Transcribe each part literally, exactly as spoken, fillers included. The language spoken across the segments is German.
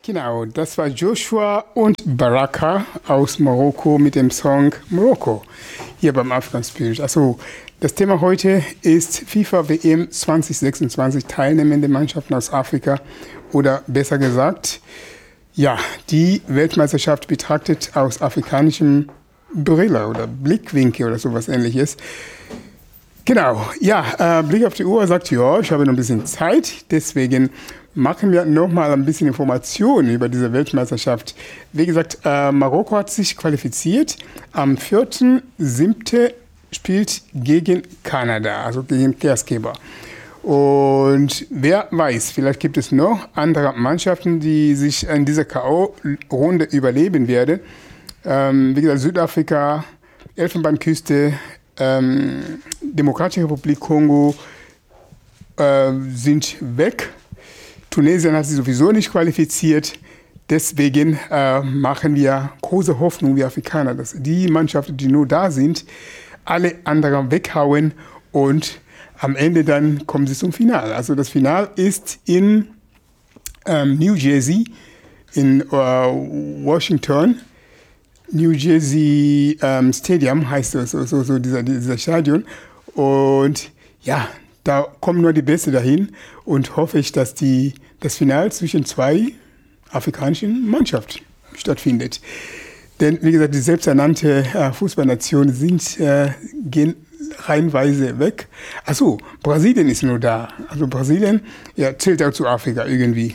Genau, das war Joshua und Baraka aus Marokko mit dem Song Marokko hier beim African Spirit. Also das Thema heute ist FIFA W M zwanzig sechsundzwanzig, teilnehmende Mannschaften aus Afrika oder besser gesagt, ja, die Weltmeisterschaft betrachtet aus afrikanischem Brille oder Blickwinkel oder sowas Ähnliches. Genau, ja, äh, Blick auf die Uhr sagt, ja, ich habe noch ein bisschen Zeit, deswegen machen wir nochmal ein bisschen Informationen über diese Weltmeisterschaft. Wie gesagt, äh, Marokko hat sich qualifiziert. Am vierten siebten spielt gegen Kanada, also gegen Gastgeber. Und wer weiß, vielleicht gibt es noch andere Mannschaften, die sich in dieser K O-Runde überleben werden. Ähm, wie gesagt, Südafrika, Elfenbeinküste, ähm, Demokratische Republik Kongo äh, sind weg. Tunesien hat sich sowieso nicht qualifiziert. Deswegen äh, machen wir große Hoffnung, wir Afrikaner, dass die Mannschaften, die nur da sind, alle anderen weghauen und am Ende dann kommen sie zum Finale. Also das Finale ist in ähm, New Jersey, in äh, Washington. New Jersey ähm, Stadium heißt das, so, so, so dieser, dieser Stadion. Und ja, da kommen nur die Besten dahin und hoffe ich, dass die, das Finale zwischen zwei afrikanischen Mannschaften stattfindet. Denn, wie gesagt, die selbsternannte äh, Fußballnationen sind, äh, gehen reihenweise weg. Achso, Brasilien ist nur da. Also Brasilien, ja, zählt auch zu Afrika irgendwie.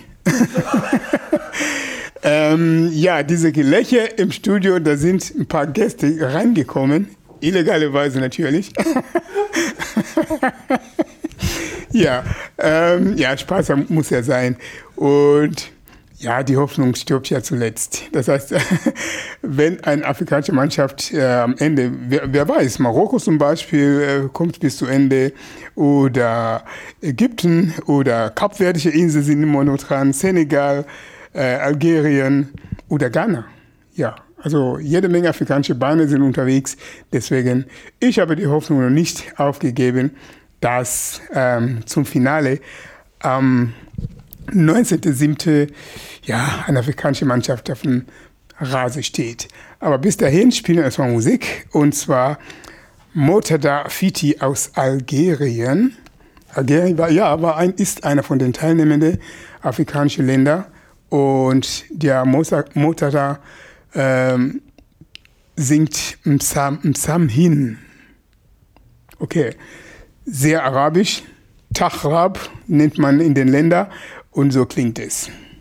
ähm, ja, diese Gelächter im Studio, da sind ein paar Gäste reingekommen. Illegale natürlich. ja, ähm, ja, Spaß muss ja sein. Und ja, die Hoffnung stirbt ja zuletzt. Das heißt, wenn eine afrikanische Mannschaft äh, am Ende, wer, wer weiß, Marokko zum Beispiel äh, kommt bis zu Ende oder Ägypten oder Kapverdische Inseln sind immer noch dran, Senegal, äh, Algerien oder Ghana. Ja, also jede Menge afrikanische Beine sind unterwegs. Deswegen, ich habe die Hoffnung noch nicht aufgegeben, dass ähm, zum Finale am neunzehnten siebten ja, eine afrikanische Mannschaft auf dem Rasen steht. Aber bis dahin spielen wir erstmal Musik, und zwar Mourtada Fiti aus Algerien. Algerien war, ja, war ein, ist einer von den teilnehmenden afrikanischen Ländern, und der Mourtada ähm, singt Msam, Msam hin. Okay, sehr arabisch. Tachrab nennt man in den Ländern, und so klingt es.